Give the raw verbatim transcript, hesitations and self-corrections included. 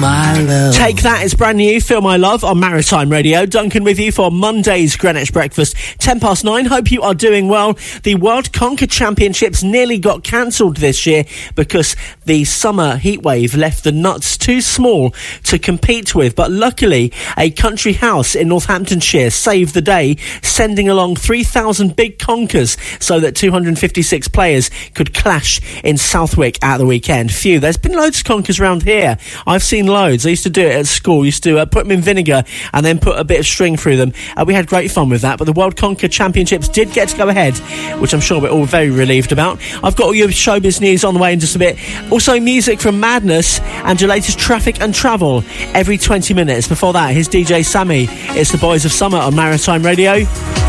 my love. Take that, it's brand new. Feel My Love on Maritime Radio. Duncan with you for Monday's Greenwich Breakfast. ten past nine. Hope you are doing well. The World Conker Championships nearly got cancelled this year because the summer heatwave left the nuts too small to compete with. But luckily, a country house in Northamptonshire saved the day, sending along three thousand big conkers so that two hundred fifty-six players could clash in Southwick at the weekend. Phew, there's been loads of conkers around here. I've seen loads. I used to do it at school. Used to uh, put them in vinegar and then put a bit of string through them. Uh, we had great fun with that. But the World Conker Championships did get to go ahead, which I'm sure we're all very relieved about. I've got all your showbiz news on the way in just a bit. Also, music from Madness and your latest traffic and travel every twenty minutes. Before that, here's D J Sammy. It's the Boys of Summer on Maritime Radio.